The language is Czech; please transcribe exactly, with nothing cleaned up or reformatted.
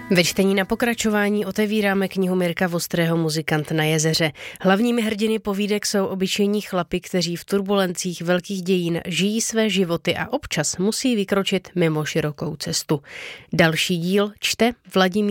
Ve čtení na pokračování otevíráme knihu Mirka Vostrého Muzikant na jezeře. Hlavními hrdiny povídek jsou obyčejní chlapi, kteří v turbulencích velkých dějin žijí své životy a občas musí vykročit mimo širokou cestu. Další díl čte Vladimír